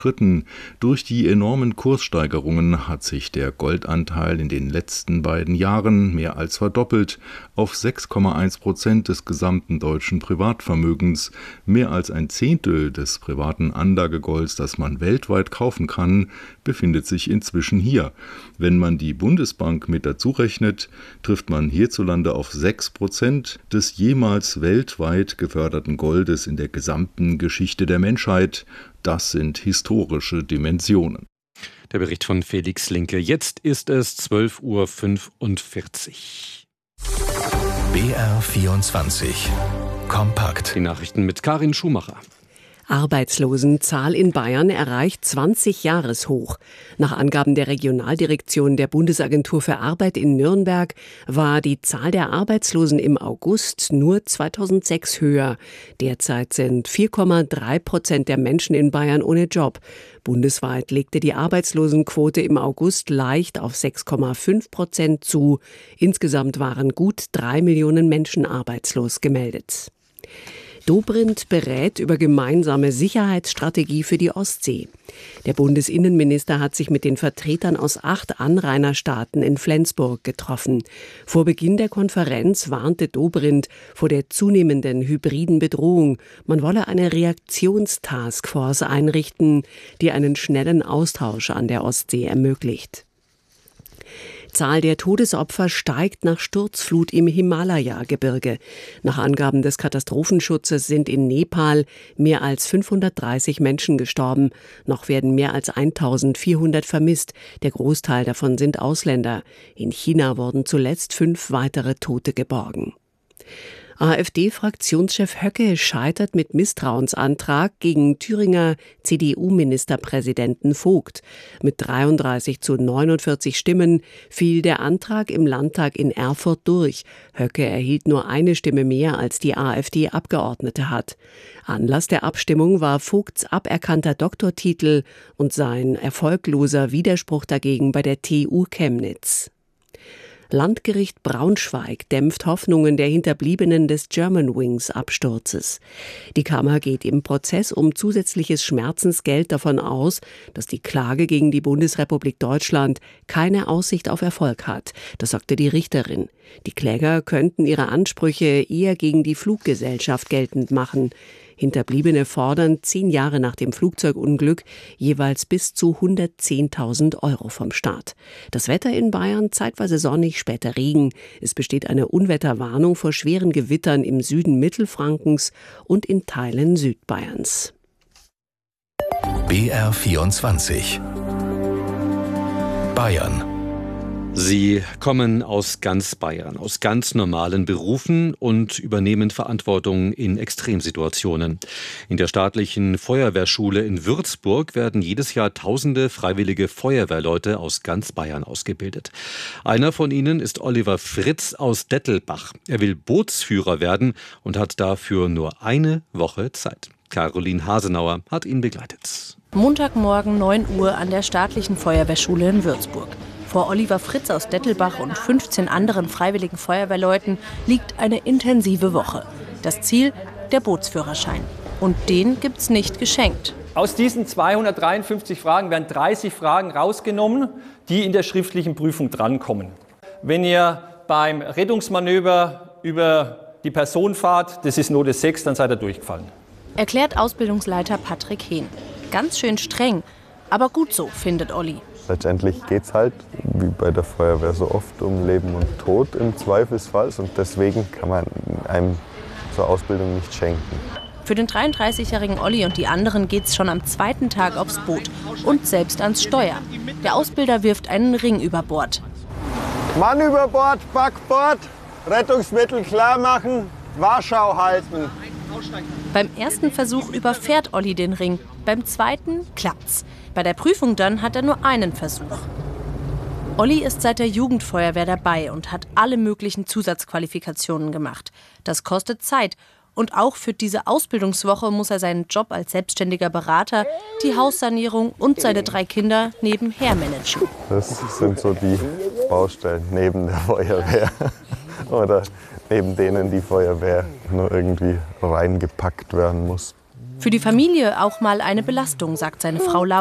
Schritten. Durch die enormen Kurssteigerungen hat sich der Goldanteil in den letzten beiden Jahren mehr als verdoppelt auf 6,1% des gesamten deutschen Privatvermögens. Mehr als ein Zehntel des privaten Anlagegolds, das man weltweit kaufen kann, befindet sich inzwischen hier. Wenn man die Bundesbank mit dazu rechnet, trifft man hierzulande auf 6% des jemals weltweit geförderten Goldes in der gesamten Geschichte der Menschheit. Das sind historische Dimensionen. Der Bericht von Felix Linke. Jetzt ist es 12:45 Uhr. BR24 Kompakt. Die Nachrichten mit Karin Schumacher. Arbeitslosenzahl in Bayern erreicht 20-Jahreshoch. Nach Angaben der Regionaldirektion der Bundesagentur für Arbeit in Nürnberg war die Zahl der Arbeitslosen im August nur 2006 höher. Derzeit sind 4,3% der Menschen in Bayern ohne Job. Bundesweit legte die Arbeitslosenquote im August leicht auf 6,5% zu. Insgesamt waren gut 3 Millionen Menschen arbeitslos gemeldet. Dobrindt berät über gemeinsame Sicherheitsstrategie für die Ostsee. Der Bundesinnenminister hat sich mit den Vertretern aus 8 Anrainerstaaten in Flensburg getroffen. Vor Beginn der Konferenz warnte Dobrindt vor der zunehmenden hybriden Bedrohung. Man wolle eine Reaktionstaskforce einrichten, die einen schnellen Austausch an der Ostsee ermöglicht. Zahl der Todesopfer steigt nach Sturzflut im Himalaya-Gebirge. Nach Angaben des Katastrophenschutzes sind in Nepal mehr als 530 Menschen gestorben. Noch werden mehr als 1400 vermisst. Der Großteil davon sind Ausländer. In China wurden zuletzt 5 weitere Tote geborgen. AfD-Fraktionschef Höcke scheitert mit Misstrauensantrag gegen Thüringer CDU-Ministerpräsidenten Vogt. Mit 33:49 Stimmen fiel der Antrag im Landtag in Erfurt durch. Höcke erhielt nur eine Stimme mehr, als die AfD-Abgeordnete hat. Anlass der Abstimmung war Vogts aberkannter Doktortitel und sein erfolgloser Widerspruch dagegen bei der TU Chemnitz. Landgericht Braunschweig dämpft Hoffnungen der Hinterbliebenen des Germanwings-Absturzes. Die Kammer geht im Prozess um zusätzliches Schmerzensgeld davon aus, dass die Klage gegen die Bundesrepublik Deutschland keine Aussicht auf Erfolg hat. Das sagte die Richterin. Die Kläger könnten ihre Ansprüche eher gegen die Fluggesellschaft geltend machen. Hinterbliebene fordern 10 Jahre nach dem Flugzeugunglück jeweils bis zu 110.000 € vom Staat. Das Wetter in Bayern zeitweise sonnig, später Regen. Es besteht eine Unwetterwarnung vor schweren Gewittern im Süden Mittelfrankens und in Teilen Südbayerns. BR24 Bayern. Sie kommen aus ganz Bayern, aus ganz normalen Berufen und übernehmen Verantwortung in Extremsituationen. In der staatlichen Feuerwehrschule in Würzburg werden jedes Jahr tausende freiwillige Feuerwehrleute aus ganz Bayern ausgebildet. Einer von ihnen ist Oliver Fritz aus Dettelbach. Er will Bootsführer werden und hat dafür nur eine Woche Zeit. Caroline Hasenauer hat ihn begleitet. Montagmorgen 9 Uhr an der staatlichen Feuerwehrschule in Würzburg. Vor Oliver Fritz aus Dettelbach und 15 anderen freiwilligen Feuerwehrleuten liegt eine intensive Woche. Das Ziel, der Bootsführerschein. Und den gibt's nicht geschenkt. Aus diesen 253 Fragen werden 30 Fragen rausgenommen, die in der schriftlichen Prüfung drankommen. Wenn ihr beim Rettungsmanöver über die Person fahrt, das ist Note 6, dann seid ihr durchgefallen. Erklärt Ausbildungsleiter Patrick Hehn. Ganz schön streng, aber gut so, findet Olli. Letztendlich geht es halt, wie bei der Feuerwehr so oft, um Leben und Tod im Zweifelsfall. Und deswegen kann man einem so eine Ausbildung nicht schenken. Für den 33-jährigen Olli und die anderen geht's schon am 2. Tag aufs Boot und selbst ans Steuer. Der Ausbilder wirft einen Ring über Bord. Mann über Bord, Backbord, Rettungsmittel klar machen, Warschau halten. Beim ersten Versuch überfährt Olli den Ring, beim zweiten klappt's. Bei der Prüfung dann hat er nur einen Versuch. Olli ist seit der Jugendfeuerwehr dabei und hat alle möglichen Zusatzqualifikationen gemacht. Das kostet Zeit. Und auch für diese Ausbildungswoche muss er seinen Job als selbstständiger Berater, die Haussanierung und seine 3 Kinder nebenher managen. Das sind so die Baustellen neben der Feuerwehr. Oder neben denen die Feuerwehr nur irgendwie reingepackt werden muss. Für die Familie auch mal eine Belastung, sagt seine Frau Laura.